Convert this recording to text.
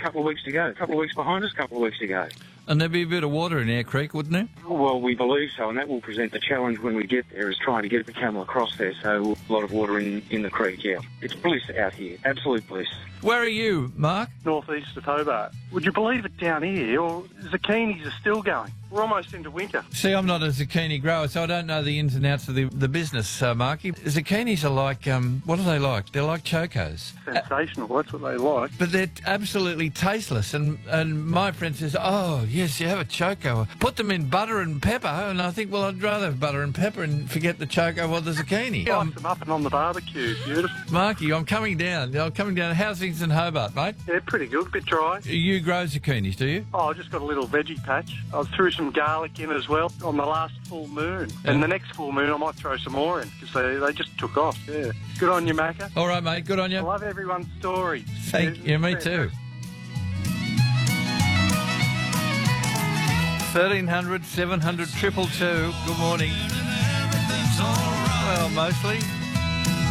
couple of weeks to go. A couple of weeks behind us, a couple of weeks to go. And there'd be a bit of water in Eyre Creek, wouldn't there? Well, we believe so, and that will present the challenge when we get there, is trying to get the camel across there, so a lot of water in the creek, yeah. It's bliss out here, absolute bliss. Where are you, Mark? Northeast of Hobart. Would you believe it, down here, or zucchinis are still going? We're almost into winter. See, I'm not a zucchini grower, so I don't know the ins and outs of the business, Marky. Zucchinis are like, what are they like? They're like chocos. Sensational, that's what they like. But they're absolutely tasteless, and my friend says, oh, yes, you have a choco. Put them in butter and pepper, and I think, well, I'd rather have butter and pepper and forget the choco or the zucchini. Slice them up and on the barbecue, beautiful. Marky, I'm coming down. How's things in Hobart, mate? Yeah, pretty good, a bit dry. You grow zucchinis, do you? Oh, I just got a little veggie patch. I threw some garlic in as well on the last full moon. And the next full moon I might throw some more in, because they just took off, yeah. Good on you, Macca. All right, mate, good on you. I love everyone's story. Thank you, me too. 1300 700 222. Good morning. Well, mostly.